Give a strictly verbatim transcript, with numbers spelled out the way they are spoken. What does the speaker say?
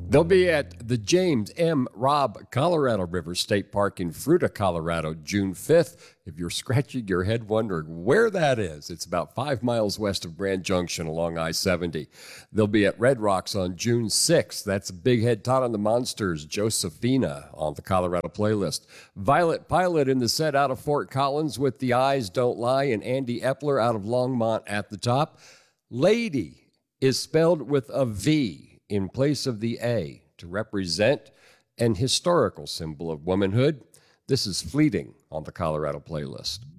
They'll be at the James M. Robb Colorado River State Park in Fruita, Colorado, June fifth. If you're scratching your head wondering where that is, it's about five miles west of Grand Junction along I seventy. They'll be at Red Rocks on June sixth. That's Big Head Todd and the Monsters, Josephina on the Colorado playlist. Violet Pilot in the set out of Fort Collins with The Eyes Don't Lie, and Andy Epler out of Longmont at the top. Lady is spelled with a V in place of the A to represent an historical symbol of womanhood. This is Fleeting on the Colorado playlist.